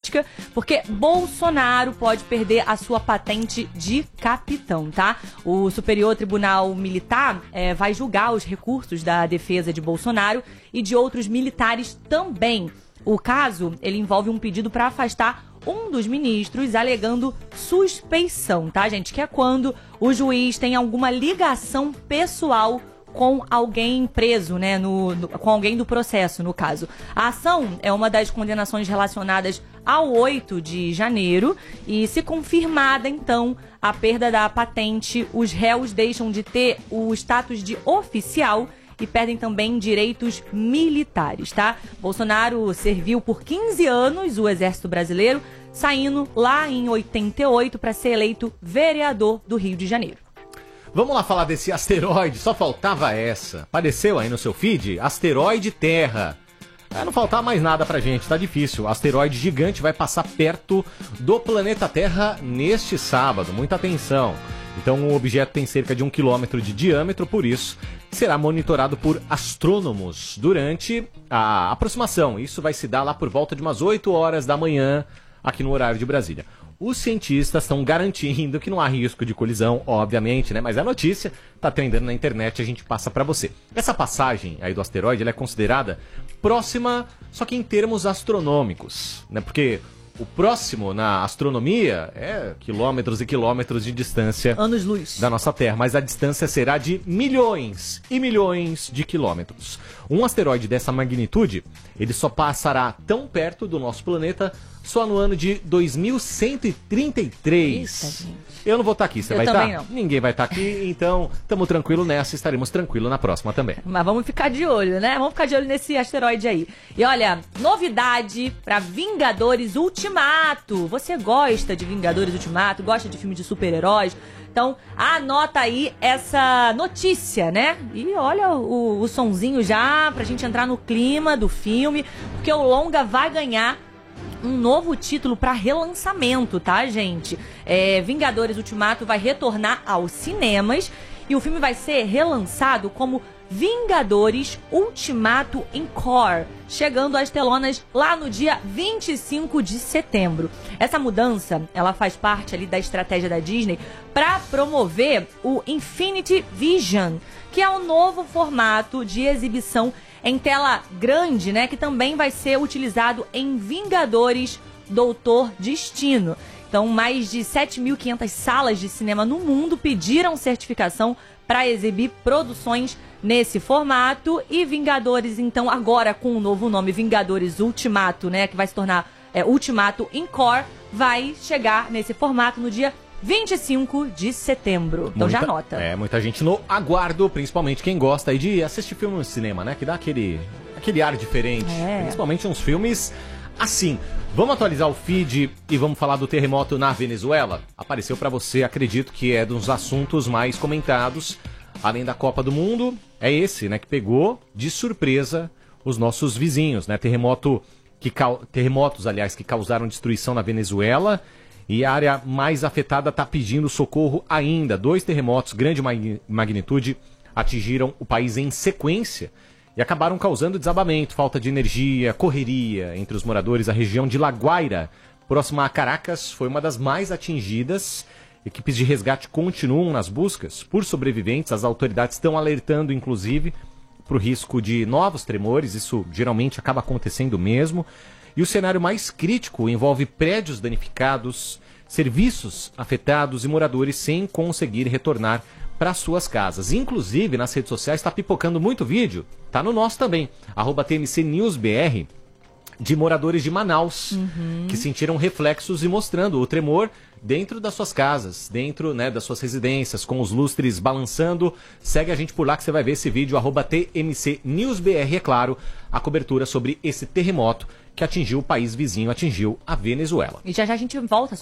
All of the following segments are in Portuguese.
política, porque Bolsonaro pode perder a sua patente de capitão, tá? O Superior Tribunal Militar vai julgar os recursos da defesa de Bolsonaro e de outros militares também. O caso, ele envolve um pedido para afastar um dos ministros, alegando suspeição, tá, gente? Que é quando o juiz tem alguma ligação pessoal com alguém preso, né, com alguém do processo, no caso. A ação é uma das condenações relacionadas ao 8 de janeiro e, se confirmada, então, a perda da patente, os réus deixam de ter o status de oficial e perdem também direitos militares, tá? Bolsonaro serviu por 15 anos o Exército Brasileiro, saindo lá em 88 para ser eleito vereador do Rio de Janeiro. Vamos lá falar desse asteroide, só faltava essa. Apareceu aí no seu feed? Asteroide Terra. Não faltava mais nada pra gente, tá difícil. O asteroide gigante vai passar perto do planeta Terra neste sábado. Muita atenção. Então o objeto tem cerca de 1 quilômetro de diâmetro, por isso será monitorado por astrônomos durante a aproximação. Isso vai se dar lá por volta de umas 8 horas da manhã, aqui no horário de Brasília. Os cientistas estão garantindo que não há risco de colisão, obviamente, né? Mas a notícia tá trendando na internet, a gente passa para você. Essa passagem aí do asteroide, ela é considerada próxima, só que em termos astronômicos, né? Porque o próximo na astronomia é quilômetros e quilômetros de distância, anos-luz, da nossa Terra, mas a distância será de milhões e milhões de quilômetros. Um asteroide dessa magnitude, ele só passará tão perto do nosso planeta só no ano de 2133. Eita, gente. Eu não vou estar aqui, você vai também estar? não. Ninguém vai estar aqui, então estamos tranquilos nessa, estaremos tranquilos na próxima também. Mas vamos ficar de olho, né? Vamos ficar de olho nesse asteroide aí. E olha, novidade pra Vingadores Ultimato. Você gosta de Vingadores Ultimato? Gosta de filme de super-heróis? Então, anota aí essa notícia, né? E olha o sonzinho já pra gente entrar no clima do filme, porque o longa vai ganhar um novo título para relançamento, tá, gente? Vingadores Ultimato vai retornar aos cinemas e o filme vai ser relançado como Vingadores Ultimato Encore, chegando às telonas lá no dia 25 de setembro. Essa mudança, ela faz parte ali da estratégia da Disney para promover o Infinity Vision, que é um novo formato de exibição em tela grande, né, que também vai ser utilizado em Vingadores Doutor Destino. Então, mais de 7.500 salas de cinema no mundo pediram certificação para exibir produções nesse formato. E Vingadores, então, agora com o novo nome Vingadores Ultimato, né, que vai se tornar Ultimato Encore, vai chegar nesse formato no dia 25 de setembro. Então já anota. Muita gente no aguardo, principalmente quem gosta aí de assistir filme no cinema, né? Que dá aquele ar diferente. Principalmente uns filmes assim. Vamos atualizar o feed e vamos falar do terremoto na Venezuela? Apareceu pra você, acredito que é dos assuntos mais comentados, além da Copa do Mundo. É esse, né? Que pegou de surpresa os nossos vizinhos, né? Terremotos, aliás, que causaram destruição na Venezuela. E a área mais afetada está pedindo socorro ainda. 2 terremotos, grande magnitude, atingiram o país em sequência e acabaram causando desabamento, falta de energia, correria entre os moradores. A região de La Guaira, próxima a Caracas, foi uma das mais atingidas. Equipes de resgate continuam nas buscas por sobreviventes. As autoridades estão alertando, inclusive, para o risco de novos tremores. Isso geralmente acaba acontecendo mesmo. E o cenário mais crítico envolve prédios danificados, serviços afetados e moradores sem conseguir retornar para suas casas. Inclusive, nas redes sociais está pipocando muito vídeo, tá no nosso também, @TMCNewsBR, de moradores de Manaus, que sentiram reflexos e mostrando o tremor dentro das suas casas, dentro, né, das suas residências, com os lustres balançando. Segue a gente por lá que você vai ver esse vídeo, @TMCNewsBR, é claro, a cobertura sobre esse terremoto que atingiu o país vizinho, atingiu a Venezuela. E já a gente volta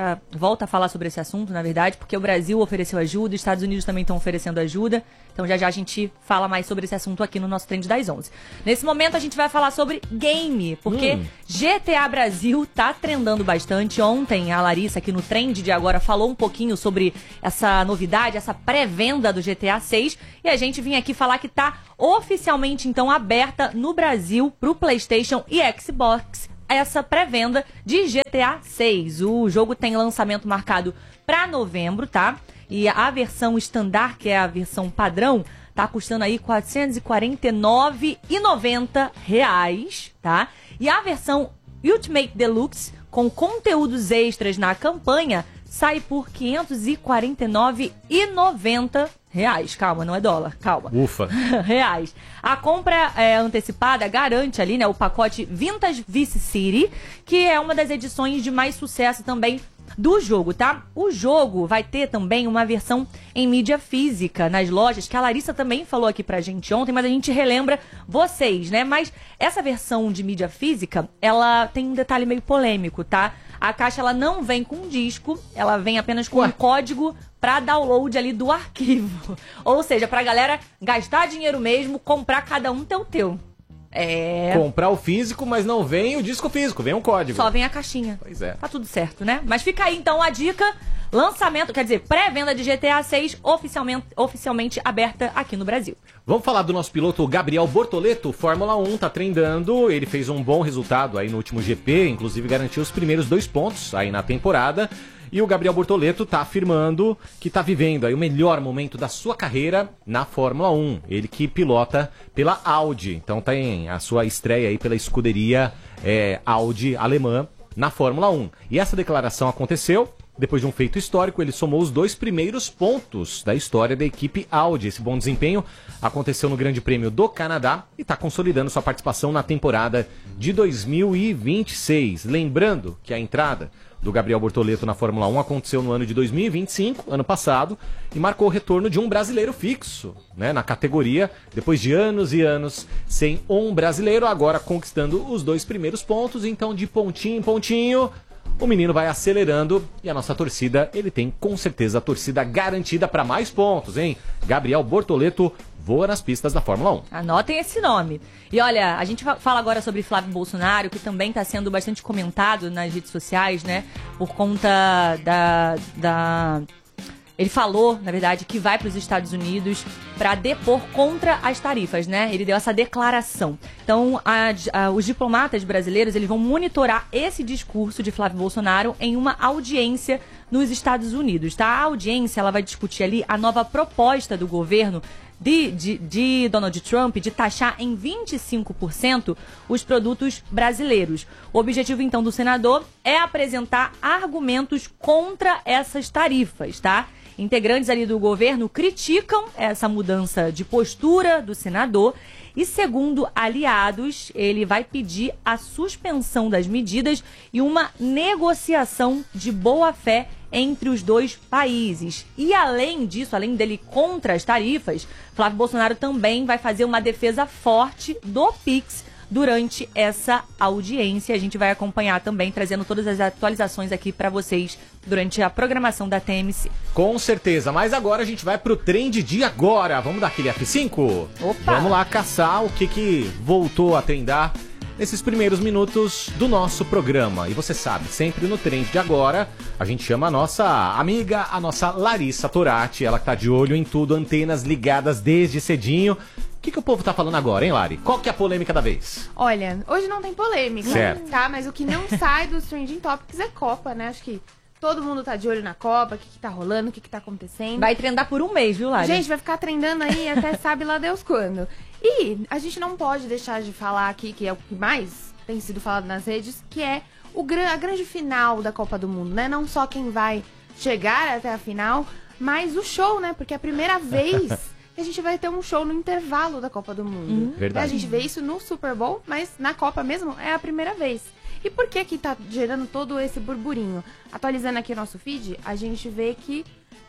a falar sobre esse assunto, na verdade, porque o Brasil ofereceu ajuda, os Estados Unidos também estão oferecendo ajuda. Então já a gente fala mais sobre esse assunto aqui no nosso Trend das 11. Nesse momento a gente vai falar sobre game, porque GTA Brasil tá trendando bastante. Ontem a Larissa aqui no Trend de Agora falou um pouquinho sobre essa novidade, essa pré-venda do GTA 6. E a gente vinha aqui falar que tá oficialmente então aberta no Brasil pro PlayStation e Xbox essa pré-venda de GTA 6. O jogo tem lançamento marcado para novembro, tá? E a versão standard, que é a versão padrão, tá custando aí R$ 449,90, tá? E a versão Ultimate Deluxe, com conteúdos extras na campanha, sai por R$ 549,90. Calma, não é dólar, calma. Ufa. Reais. A compra antecipada garante ali, né, o pacote Vintage Vice City, que é uma das edições de mais sucesso também do jogo, tá? O jogo vai ter também uma versão em mídia física nas lojas, que a Larissa também falou aqui pra gente ontem, mas a gente relembra vocês, né? Mas essa versão de mídia física, ela tem um detalhe meio polêmico, tá? A caixa, ela não vem com disco, ela vem apenas com um código pra download ali do arquivo. Ou seja, pra galera gastar dinheiro mesmo, comprar cada um teu. Comprar o físico, mas não vem o disco físico, vem um código. Só vem a caixinha. Pois é. Tá tudo certo, né? Mas fica aí então a dica, lançamento, quer dizer, pré-venda de GTA 6 oficialmente aberta aqui no Brasil. Vamos falar do nosso piloto Gabriel Bortoleto, Fórmula 1, tá treinando, ele fez um bom resultado aí no último GP, inclusive garantiu os primeiros 2 pontos aí na temporada. E o Gabriel Bortoleto tá afirmando que tá vivendo aí o melhor momento da sua carreira na Fórmula 1. Ele que pilota pela Audi. Então tem a sua estreia aí pela escuderia Audi alemã na Fórmula 1. E essa declaração aconteceu depois de um feito histórico. Ele somou os 2 primeiros pontos da história da equipe Audi. Esse bom desempenho aconteceu no Grande Prêmio do Canadá e está consolidando sua participação na temporada de 2026. Lembrando que a entrada do Gabriel Bortoleto na Fórmula 1 aconteceu no ano de 2025, ano passado, e marcou o retorno de um brasileiro fixo, né, na categoria, depois de anos e anos sem um brasileiro, agora conquistando os 2 primeiros pontos. Então, de pontinho em pontinho, o menino vai acelerando e a nossa torcida, ele tem com certeza a torcida garantida para mais pontos, hein? Gabriel Bortoleto voa nas pistas da Fórmula 1. Anotem esse nome. E olha, a gente fala agora sobre Flávio Bolsonaro, que também está sendo bastante comentado nas redes sociais, né? Por conta Ele falou, na verdade, que vai para os Estados Unidos para depor contra as tarifas, né? Ele deu essa declaração. Então, os diplomatas brasileiros, eles vão monitorar esse discurso de Flávio Bolsonaro em uma audiência nos Estados Unidos, tá? A audiência, ela vai discutir ali a nova proposta do governo de Donald Trump de taxar em 25% os produtos brasileiros. O objetivo, então, do senador é apresentar argumentos contra essas tarifas, tá? Integrantes ali do governo criticam essa mudança de postura do senador e, segundo aliados, ele vai pedir a suspensão das medidas e uma negociação de boa-fé entre os 2 países. E além disso, além dele contra as tarifas, Flávio Bolsonaro também vai fazer uma defesa forte do Pix durante essa audiência. A gente vai acompanhar também, trazendo todas as atualizações aqui para vocês durante a programação da TMC. Com certeza, mas agora a gente vai pro Trend de agora. Vamos dar aquele F5? Opa! Vamos lá caçar o que voltou a trendar nesses primeiros minutos do nosso programa. E você sabe, sempre no Trend de agora, a gente chama a nossa amiga, a nossa Larissa Torati, ela que tá de olho em tudo, antenas ligadas desde cedinho. O que o povo tá falando agora, hein, Lari? Qual que é a polêmica da vez? Olha, hoje não tem polêmica, certo, tá? Mas o que não sai dos Trending Topics é Copa, né? Acho que todo mundo tá de olho na Copa, o que tá rolando, o que tá acontecendo. Vai trendar por um mês, viu, Lari? Gente, vai ficar trendando aí até sabe lá Deus quando. E a gente não pode deixar de falar aqui, que é o que mais tem sido falado nas redes, que é a grande final da Copa do Mundo, né? Não só quem vai chegar até a final, mas o show, né? Porque é a primeira vez que a gente vai ter um show no intervalo da Copa do Mundo. Verdade. A gente vê isso no Super Bowl, mas na Copa mesmo é a primeira vez. E por que que tá gerando todo esse burburinho? Atualizando aqui o nosso feed, a gente vê que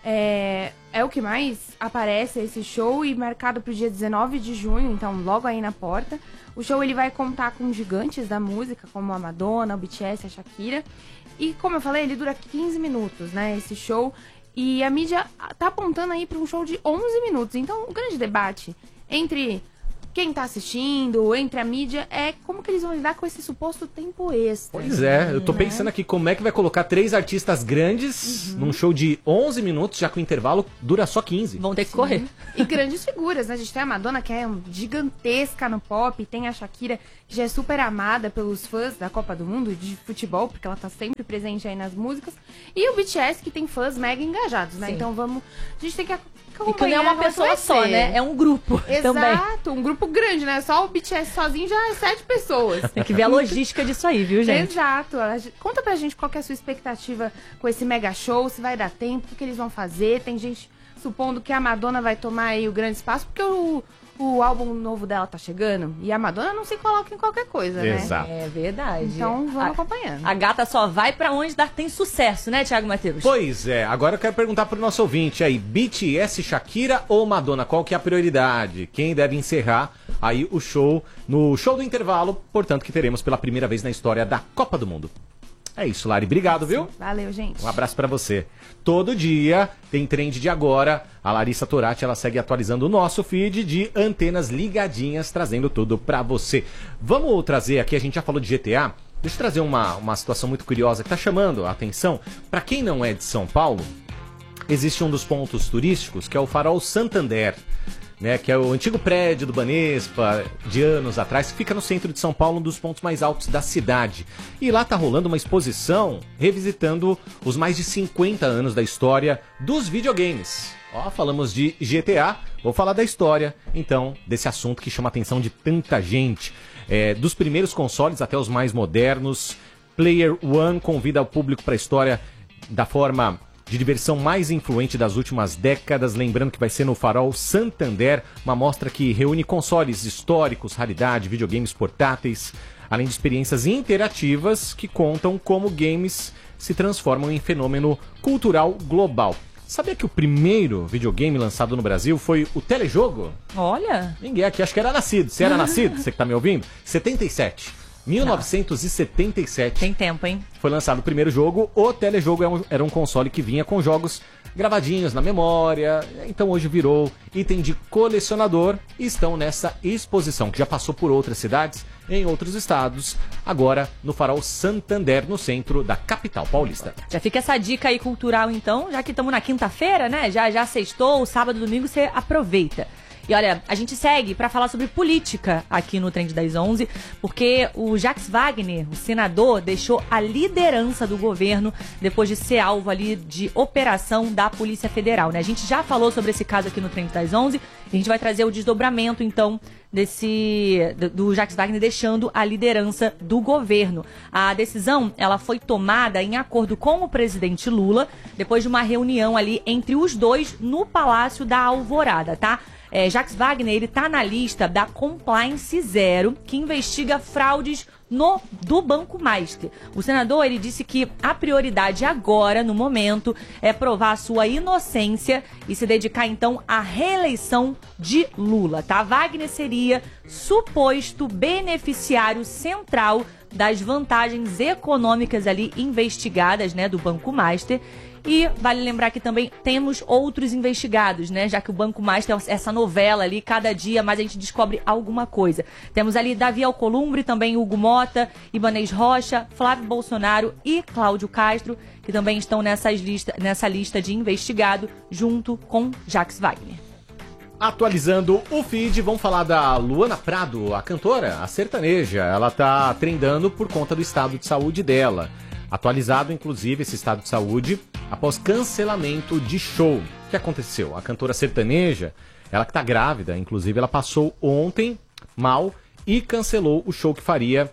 é o que mais aparece esse show, e marcado pro dia 19 de junho, então logo aí na porta. O show ele vai contar com gigantes da música, como a Madonna, o BTS, a Shakira. E como eu falei, ele dura 15 minutos, né, esse show. E a mídia tá apontando aí para um show de 11 minutos. Então, o grande debate entre quem tá assistindo, entre a mídia, é como que eles vão lidar com esse suposto tempo extra. Pois é, eu tô pensando aqui como é que vai colocar 3 artistas grandes num show de 11 minutos, já que o intervalo dura só 15. Vão ter que correr. E grandes figuras, né? A gente tem a Madonna, que é gigantesca no pop, tem a Shakira, que já é super amada pelos fãs da Copa do Mundo de futebol, porque ela tá sempre presente aí nas músicas, e o BTS, que tem fãs mega engajados, né? Sim. Então a gente tem que E que não é uma pessoa só, né? É um grupo. Exato, também. Um grupo grande, né? Só o BTS sozinho já é 7 pessoas. Tem que ver a logística disso aí, viu, gente? Exato. Conta pra gente qual que é a sua expectativa com esse mega show, se vai dar tempo, o que eles vão fazer. Tem gente supondo que a Madonna vai tomar aí o grande espaço, porque o álbum novo dela tá chegando e a Madonna não se coloca em qualquer coisa, né? Exato. É verdade. Então vamos acompanhando. A gata só vai pra onde tem sucesso, né, Thiago Matheus? Pois é, agora eu quero perguntar pro nosso ouvinte aí, BTS, Shakira ou Madonna? Qual que é a prioridade? Quem deve encerrar aí o show no show do intervalo, portanto, que teremos pela primeira vez na história da Copa do Mundo. É isso, Lari. Obrigado, viu? Valeu, gente. Um abraço pra você. Todo dia tem trend de agora. A Larissa Torati, ela segue atualizando o nosso feed de antenas ligadinhas, trazendo tudo pra você. Vamos trazer aqui, a gente já falou de GTA. Deixa eu trazer uma situação muito curiosa que tá chamando a atenção. Pra quem não é de São Paulo, existe um dos pontos turísticos, que é o Farol Santander, né, que é o antigo prédio do Banespa, de anos atrás, que fica no centro de São Paulo, um dos pontos mais altos da cidade. E lá tá rolando uma exposição revisitando os mais de 50 anos da história dos videogames. Ó, falamos de GTA, vou falar da história, então, desse assunto que chama a atenção de tanta gente. Dos primeiros consoles até os mais modernos, Player One convida o público para a história da forma de diversão mais influente das últimas décadas, lembrando que vai ser no Farol Santander, uma mostra que reúne consoles históricos, raridade, videogames portáteis, além de experiências interativas que contam como games se transformam em fenômeno cultural global. Sabia que o primeiro videogame lançado no Brasil foi o telejogo? Olha! Ninguém aqui, acho que era nascido. Você era nascido? Você que tá me ouvindo? 77. 1977. Tem tempo, hein? Foi lançado o primeiro jogo. O telejogo era um console que vinha com jogos gravadinhos na memória. Então hoje virou item de colecionador e estão nessa exposição, que já passou por outras cidades, em outros estados, agora no Farol Santander, no centro da capital paulista. Já fica essa dica aí cultural, então, já que estamos na quinta-feira, né? Já sextou, sábado, domingo, você aproveita. E olha, a gente segue para falar sobre política aqui no Trend das 11, porque o Jacques Wagner, o senador, deixou a liderança do governo depois de ser alvo ali de operação da Polícia Federal, né? A gente já falou sobre esse caso aqui no Trend das 11, e a gente vai trazer o desdobramento, então, do Jacques Wagner deixando a liderança do governo. A decisão, ela foi tomada em acordo com o presidente Lula, depois de uma reunião ali entre os dois no Palácio da Alvorada, tá? Jacques Wagner, ele tá na lista da Compliance Zero, que investiga fraudes do Banco Master. O senador, ele disse que a prioridade agora, no momento, é provar a sua inocência e se dedicar, então, à reeleição de Lula, tá? Wagner seria suposto beneficiário central das vantagens econômicas ali investigadas, né, do Banco Master. E vale lembrar que também temos outros investigados, né? Já que o Banco Master é essa novela ali, cada dia mais a gente descobre alguma coisa. Temos ali Davi Alcolumbre, também Hugo Mota, Ibanez Rocha, Flávio Bolsonaro e Cláudio Castro, que também estão nessa lista de investigado, junto com Jacques Wagner. Atualizando o feed, vamos falar da Luana Prado, a cantora, a sertaneja. Ela tá trendando por conta do estado de saúde dela. Atualizado, inclusive, esse estado de saúde após cancelamento de show. O que aconteceu? A cantora sertaneja, ela que tá grávida, inclusive, ela passou ontem mal e cancelou o show que faria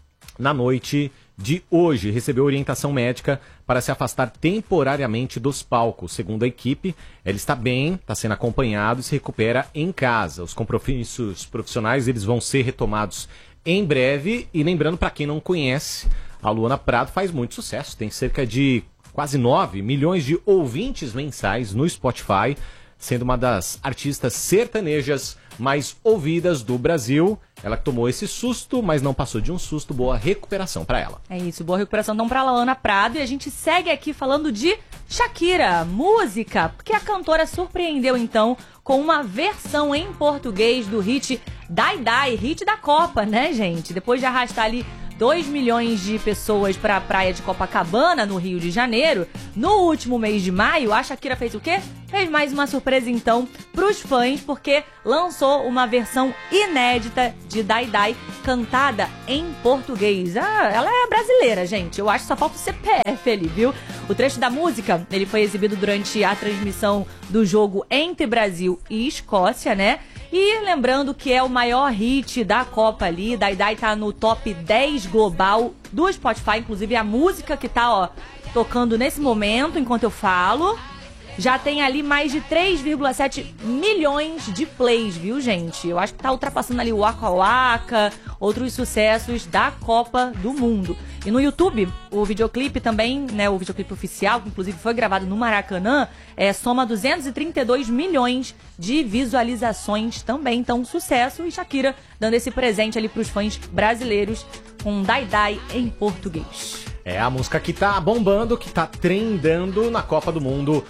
na noite de hoje. Recebeu orientação médica para se afastar temporariamente dos palcos. Segundo a equipe, ela está bem, está sendo acompanhado e se recupera em casa. Os compromissos profissionais, eles vão ser retomados em breve. E lembrando, para quem não conhece, a Luana Prado faz muito sucesso, tem cerca de quase 9 milhões de ouvintes mensais no Spotify, sendo uma das artistas sertanejas mais ouvidas do Brasil. Ela que tomou esse susto, mas não passou de um susto. Boa recuperação para ela. É isso, boa recuperação então para a Luana Prado. E a gente segue aqui falando de Shakira, música, porque a cantora surpreendeu então com uma versão em português do hit Dai Dai, hit da Copa, né, gente? Depois de arrastar ali 2 milhões de pessoas para a praia de Copacabana, no Rio de Janeiro, no último mês de maio, a Shakira fez o quê? Fez mais uma surpresa, então, pros fãs, porque lançou uma versão inédita de Dai Dai, cantada em português. Ah, ela é brasileira, gente. Eu acho que só falta o CPF ali, viu? O trecho da música, ele foi exibido durante a transmissão do jogo entre Brasil e Escócia, né? E lembrando que é o maior hit da Copa ali, Dai Dai tá no top 10 global do Spotify, inclusive a música que tá, ó, tocando nesse momento, enquanto eu falo, já tem ali mais de 3,7 milhões de plays, viu, gente? Eu acho que tá ultrapassando ali o Waka Waka, outros sucessos da Copa do Mundo. E no YouTube, o videoclipe também, né, o videoclipe oficial, que inclusive foi gravado no Maracanã, soma 232 milhões de visualizações também. Então, um sucesso. E Shakira dando esse presente ali pros fãs brasileiros com Dai Dai em português. É a música que tá bombando, que tá trendando na Copa do Mundo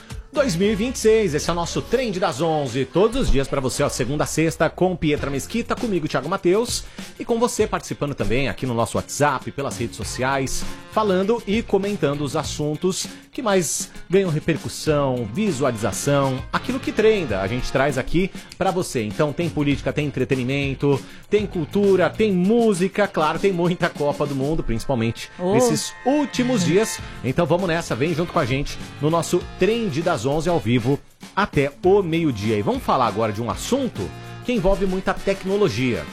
2026. Esse é o nosso Trend das 11. Todos os dias pra você, ó, segunda a sexta, com Pietra Mesquita, comigo, Thiago Matheus. E com você participando também aqui no nosso WhatsApp, pelas redes sociais, falando e comentando os assuntos que mais ganham repercussão, visualização, aquilo que trenda. A gente traz aqui pra você. Então tem política, tem entretenimento, tem cultura, tem música, claro, tem muita Copa do Mundo, principalmente nesses últimos dias. Então vamos nessa, vem junto com a gente no nosso Trend das 11 ao vivo até o meio-dia. E vamos falar agora de um assunto que envolve muita tecnologia.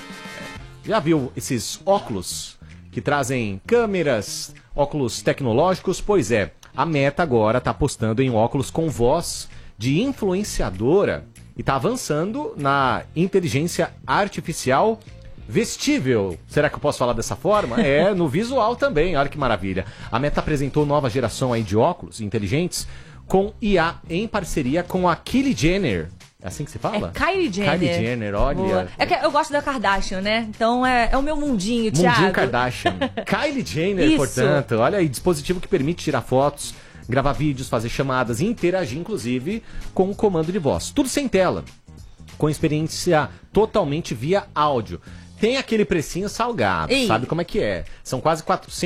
Já viu esses óculos que trazem câmeras, óculos tecnológicos? Pois é, a Meta agora está apostando em óculos com voz de influenciadora e está avançando na inteligência artificial vestível. Será que eu posso falar dessa forma? É, no visual também, olha que maravilha. A Meta apresentou nova geração aí de óculos inteligentes com IA em parceria com a Kylie Jenner. É assim que se fala? É Kylie Jenner. Kylie Jenner, olha. Boa. É que eu gosto da Kardashian, né? Então é o meu mundinho, Thiago. Mundinho Kardashian. Kylie Jenner, Isso. portanto. Olha aí, dispositivo que permite tirar fotos, gravar vídeos, fazer chamadas e interagir, inclusive, com o comando de voz. Tudo sem tela, com experiência totalmente via áudio. Tem aquele precinho salgado, sabe como é que é? São quase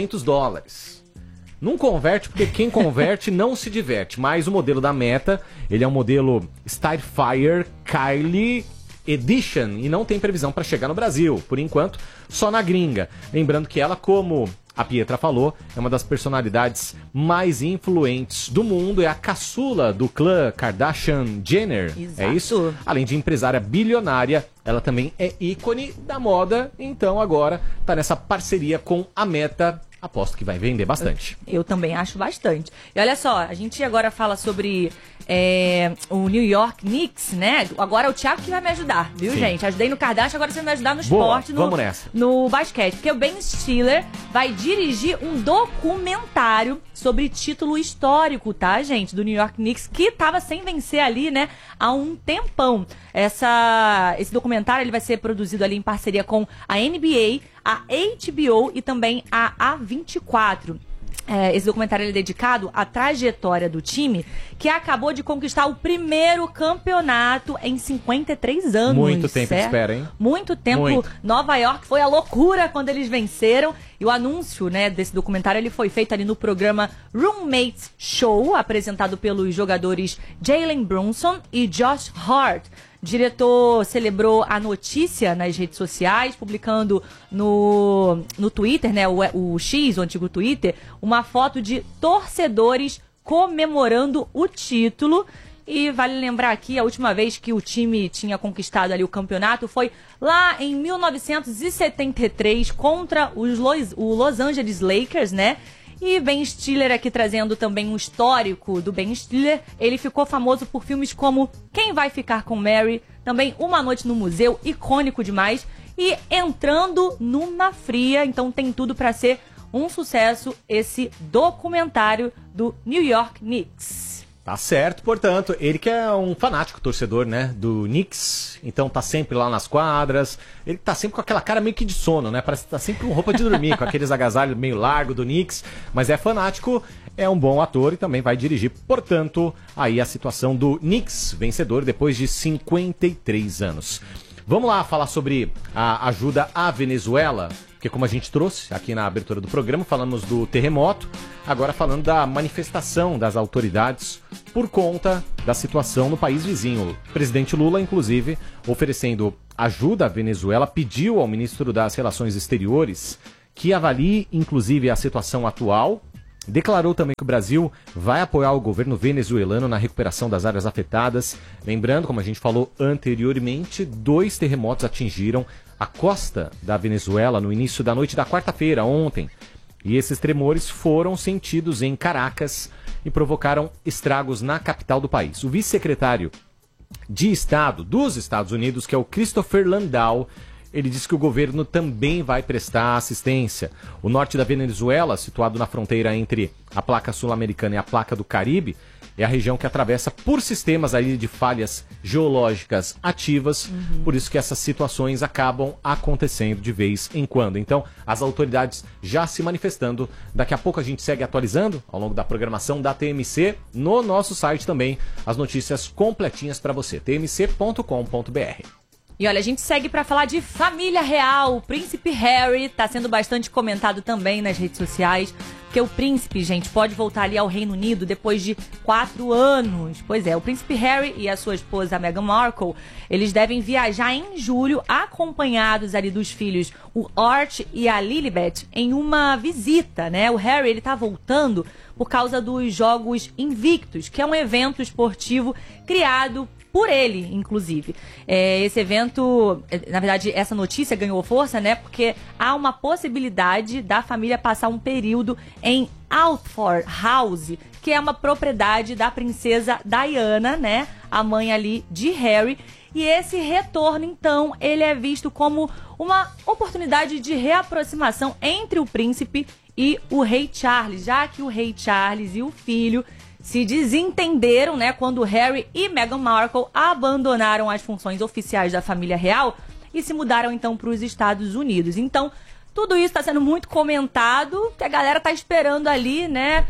$400. Não converte, porque quem converte não se diverte. Mas o modelo da Meta, ele é um modelo Starfire Kylie Edition e não tem previsão para chegar no Brasil. Por enquanto, só na gringa. Lembrando que ela, como a Pietra falou, é uma das personalidades mais influentes do mundo. É a caçula do clã Kardashian-Jenner. Exato. É isso? Além de empresária bilionária, ela também é ícone da moda. Então agora tá nessa parceria com a Meta. Aposto que vai vender bastante. Eu também acho bastante. E olha só, a gente agora fala sobre o New York Knicks, né? Agora é o Thiago que vai me ajudar, viu, Sim. gente? Ajudei no Kardashian, agora você vai me ajudar no Boa, esporte, vamos nessa. no basquete. Porque o Ben Stiller vai dirigir um documentário sobre título histórico, tá, gente? Do New York Knicks, que tava sem vencer ali, né, há um tempão. Esse documentário ele vai ser produzido ali em parceria com a NBA, a HBO e também a A24. Esse documentário ele é dedicado à trajetória do time, que acabou de conquistar o primeiro campeonato em 53 anos. Muito tempo certo? de espera, hein? Muito tempo. Muito. Nova York foi a loucura quando eles venceram. E o anúncio, né, desse documentário ele foi feito ali no programa Roommates Show, apresentado pelos jogadores Jalen Brunson e Josh Hart. O diretor celebrou a notícia nas redes sociais, publicando no Twitter, né, o X, o antigo Twitter, uma foto de torcedores comemorando o título. E vale lembrar aqui, a última vez que o time tinha conquistado ali o campeonato foi lá em 1973 contra o Los Angeles Lakers, né? E Ben Stiller aqui trazendo também um histórico do Ben Stiller. Ele ficou famoso por filmes como Quem Vai Ficar com Mary, também Uma Noite no Museu, icônico demais, e Entrando numa Fria. Então tem tudo para ser um sucesso esse documentário do New York Knicks. Tá certo, portanto, ele que é um fanático torcedor, né, do Knicks, então tá sempre lá nas quadras, ele tá sempre com aquela cara meio que de sono, né, parece que tá sempre com roupa de dormir, com aqueles agasalhos meio largo do Knicks, mas é fanático, é um bom ator e também vai dirigir, portanto, aí a situação do Knicks, vencedor depois de 53 anos. Vamos lá falar sobre a ajuda à Venezuela, porque como a gente trouxe aqui na abertura do programa, falamos do terremoto, agora falando da manifestação das autoridades por conta da situação no país vizinho. O presidente Lula, inclusive, oferecendo ajuda à Venezuela, pediu ao ministro das Relações Exteriores que avalie, inclusive, a situação atual. Declarou também que o Brasil vai apoiar o governo venezuelano na recuperação das áreas afetadas. Lembrando, como a gente falou anteriormente, 2 terremotos atingiram a costa da Venezuela no início da noite da quarta-feira, ontem. E esses tremores foram sentidos em Caracas e provocaram estragos na capital do país. O vice-secretário de Estado dos Estados Unidos, que é o Christopher Landau, ele disse que o governo também vai prestar assistência. O norte da Venezuela, situado na fronteira entre a placa sul-americana e a placa do Caribe, é a região que atravessa por sistemas aí de falhas geológicas ativas, por isso que essas situações acabam acontecendo de vez em quando. Então, as autoridades já se manifestando. Daqui a pouco a gente segue atualizando, ao longo da programação da TMC, no nosso site também, as notícias completinhas para você, tmc.com.br. E olha, a gente segue para falar de família real. O príncipe Harry tá sendo bastante comentado também nas redes sociais, porque o príncipe, gente, pode voltar ali ao Reino Unido depois de 4 anos. Pois é, o príncipe Harry e a sua esposa Meghan Markle, eles devem viajar em julho, acompanhados ali dos filhos, o Art e a Lilibet, em uma visita, né? O Harry, ele tá voltando por causa dos Jogos Invictus, que é um evento esportivo criado por ele, inclusive. Esse evento, na verdade, essa notícia ganhou força, né? Porque há uma possibilidade da família passar um período em Althford House, que é uma propriedade da princesa Diana, né? A mãe ali de Harry. E esse retorno, então, ele é visto como uma oportunidade de reaproximação entre o príncipe e o rei Charles, já que o rei Charles e o filho se desentenderam, né, quando Harry e Meghan Markle abandonaram as funções oficiais da família real e se mudaram, então, para os Estados Unidos. Então, tudo isso está sendo muito comentado, que a galera tá esperando ali, né,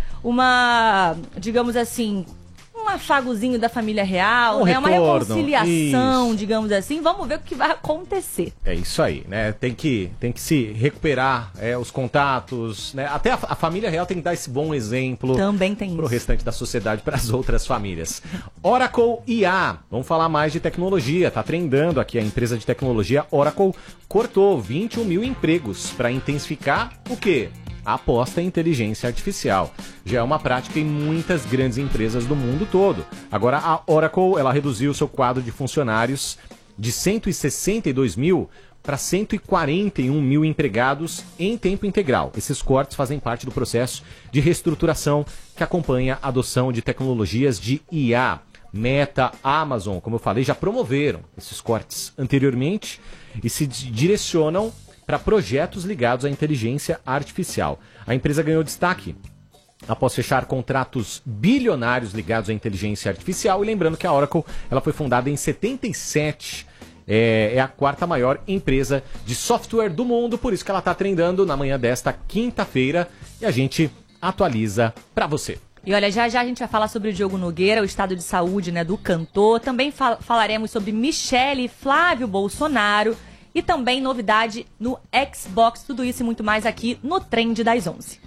uma, digamos assim, um afagozinho da família real, né, uma reconciliação, isso, digamos assim. Vamos ver o que vai acontecer. É isso aí, né? Tem que se recuperar os contatos, né? Até a família real tem que dar esse bom exemplo. Também tem pro restante da sociedade, para as outras famílias. Oracle IA, vamos falar mais de tecnologia. Tá trendando aqui a empresa de tecnologia Oracle cortou 21 mil empregos para intensificar o quê? A aposta em inteligência artificial. Já é uma prática em muitas grandes empresas do mundo todo. Agora, a Oracle, ela reduziu seu quadro de funcionários de 162 mil para 141 mil empregados em tempo integral. Esses cortes fazem parte do processo de reestruturação que acompanha a adoção de tecnologias de IA. Meta, Amazon, como eu falei, já promoveram esses cortes anteriormente e se direcionam para projetos ligados à inteligência artificial. A empresa ganhou destaque após fechar contratos bilionários ligados à inteligência artificial. E lembrando que a Oracle, ela foi fundada em 77, é a 4ª maior empresa de software do mundo, por isso que ela está trendando na manhã desta quinta-feira e a gente atualiza para você. E olha, já já a gente vai falar sobre o Diogo Nogueira, o estado de saúde, né, do cantor. Também falaremos sobre Michele e Flávio Bolsonaro. E também novidade no Xbox, tudo isso e muito mais aqui no Trend das 11.